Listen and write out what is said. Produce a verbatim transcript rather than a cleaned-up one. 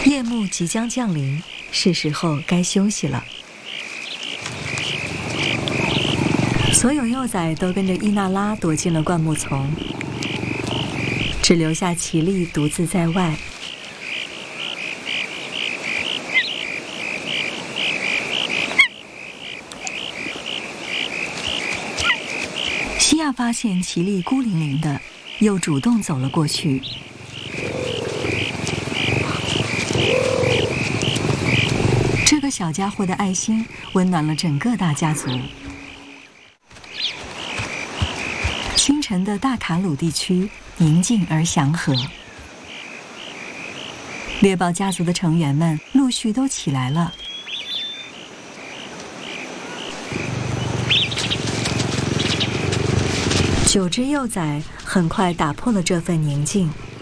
夜幕即将降临，是时候该休息了。所有幼崽都跟着伊娜拉躲进了灌木丛，只留下奇丽独自在外。西亚发现奇丽孤零零的，又主动走了过去。这个小家伙的爱心温暖了整个大家族。清晨的大卡鲁地区宁静而祥和，猎豹家族的成员们陆续都起来了。九只幼崽很快打破了这份宁静。